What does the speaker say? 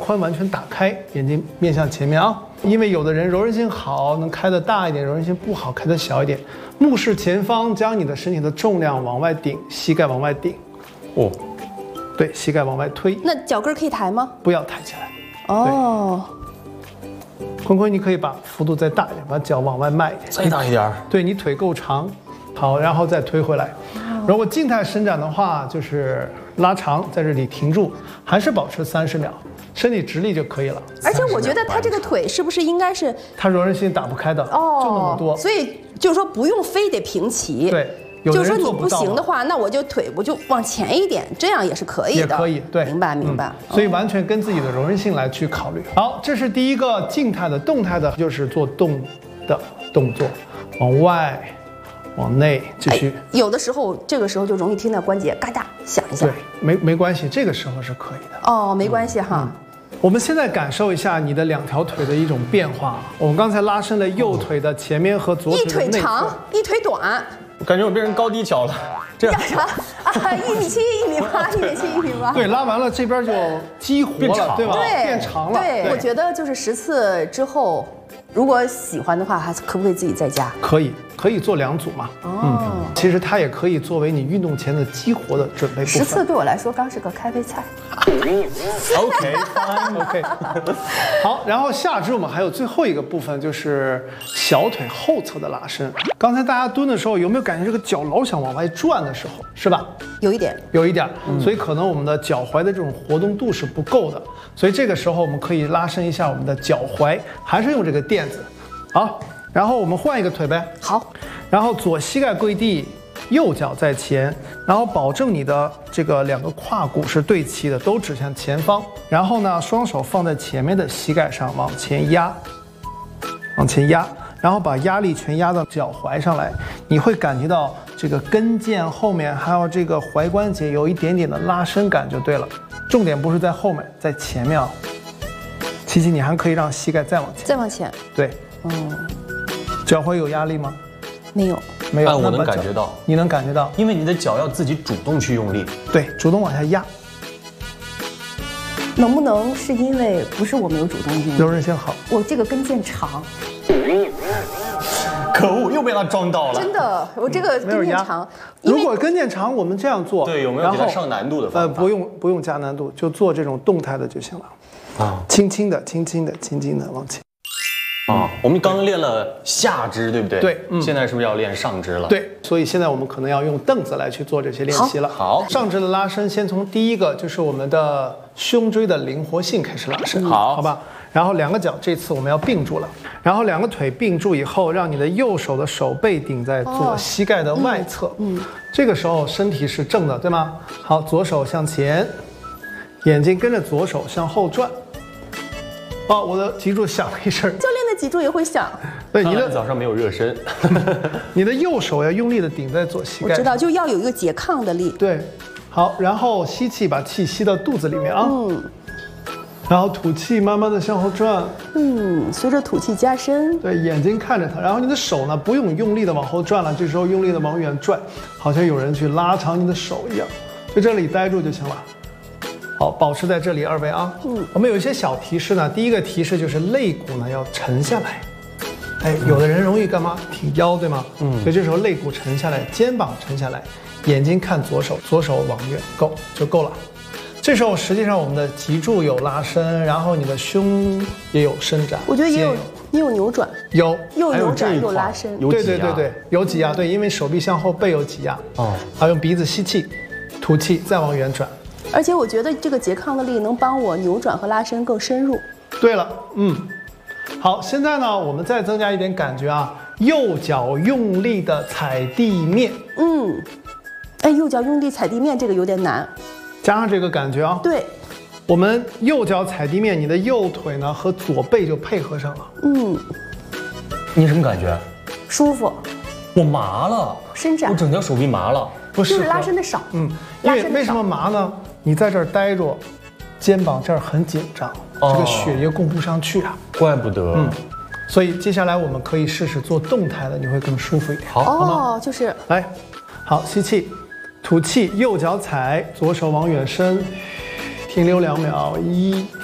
髋完全打开，眼睛面向前面啊。因为有的人柔韧性好，能开得大一点；柔韧性不好，开得小一点。目视前方，将你的身体的重量往外顶，膝盖往外顶。哦，对，膝盖往外推。 那脚跟可以抬吗？ 不要抬起来。 哦。 坤坤，你可以把幅度再大一点，把脚往外迈一点， 再大一点。 对你腿够长，好，然后再推回来。如果静态伸展的话，就是拉长，在这里停住，还是保持30秒，身体直立就可以了。 而且我觉得他这个腿是不是应该是它柔韧性打不开的，就那么多， 所以就是说不用非得平齐。 对。 就是说你不行的话，那我就腿部就往前一点，这样也是可以的。 也可以，对， 明白。 所以完全跟自己的柔韧性来去考虑。好，这是第一个静态的，动态的就是做动的动作，往外、往内继续。 有的时候这个时候就容易听到关节嘎哒响一下。 对，没关系，这个时候是可以的。 哦，没关系哈。 我们现在感受一下你的2条腿的一种变化。我们刚才拉伸了右腿的前面和左腿的内侧， 一腿长，一腿短。 我感觉我变成高低脚了，这样啥？1米7、1米8、1米7、1米8。 对，拉完了这边就激活了，对吧？变长了。 对，我觉得就是10次之后，如果喜欢的话，还可不可以自己在家？ 可以做2组嘛。其实它也可以作为你运动前的激活的准备部分。 10次对我来说刚是个开胃菜。 OK。好，然后下肢我们还有最后一个部分，就是小腿后侧的拉伸。刚才大家蹲的时候，有没有感觉这个脚老想往外转的时候，是吧？ 有一点。 所以可能我们的脚踝的这种活动度是不够的，所以这个时候我们可以拉伸一下我们的脚踝，还是用这个垫子。好，然后我们换一个腿呗。 好， 然后左膝盖跪地，右脚在前，然后保证你的这个2个胯骨是对齐的，都指向前方。然后呢，双手放在前面的膝盖上，往前压，然后把压力全压到脚踝上来，你会感觉到这个跟腱后面还有这个踝关节有一点点的拉伸感就对了。重点不是在后面，在前面啊。琪琪，你还可以让膝盖再往前。对。脚踝有压力吗？ 没有。 我能感觉到。 你能感觉到？ 因为你的脚要自己主动去用力。 对，主动往下压。 能不能是因为不是我没有主动用力？ 柔韧性好。 我这个跟腱长。 可恶，又被他撞到了。 真的，我这个跟腱长。 如果跟腱长，我们这样做。 对，有没有给它上难度的方法？ 不用加难度，就做这种动态的就行了。轻轻的往前。 我们刚刚练了下肢，对不对？ 对， 现在是不是要练上肢了？ 对，所以现在我们可能要用凳子来去做这些练习了。 好， 上肢的拉伸，先从第一个就是我们的胸椎的灵活性开始拉伸。好吧。然后2个脚，这次我们要并住了，然后2个腿并住以后，让你的右手的手背顶在左膝盖的外侧。这个时候身体是正的，对吗？好，左手向前，眼睛跟着左手向后转。我的脊柱响了一声。 教练的脊柱也会响。 对，你的早上没有热身。 你的右手要用力的顶在左膝盖。 我知道，就要有一个拮抗的力。 对，好，然后吸气，把气吸到肚子里面啊。然后吐气，慢慢的向后转。 随着吐气加深。 对，眼睛看着它，然后你的手呢，不用用力的往后转了，这时候用力的往远转，好像有人去拉长你的手一样，在这里待住就行了。好，保持在这里，2位啊。我们有一些小提示呢。第一个提示就是肋骨呢要沉下来。有的人容易干嘛？挺腰，对吗？所以这时候肋骨沉下来，肩膀沉下来，眼睛看左手，左手往远就够了。这时候实际上我们的脊柱有拉伸，然后你的胸也有伸展。 我觉得也有扭转。又扭转又拉伸。 对，有挤压。对，因为手臂向后，背有挤压。好，用鼻子吸气，吐气，再往远转。 而且我觉得这个拮抗的力能帮我扭转和拉伸更深入。 对了，好，现在呢，我们再增加一点感觉啊，右脚用力的踩地面。 右脚用力踩地面，这个有点难。 加上这个感觉啊。对，我们右脚踩地面，你的右腿呢和左背就配合上了。 你什么感觉？ 舒服。 我麻了， 伸展。 我整条手臂麻了。 就是拉伸的少。 因为为什么麻呢？你在这儿待着，肩膀这儿很紧张，这个血液供不上去啊。 怪不得。 所以接下来我们可以试试做动态的，你会更舒服一点。好吗？ 就是来，好，吸气，吐气，右脚踩，左手往远伸，停留2秒，1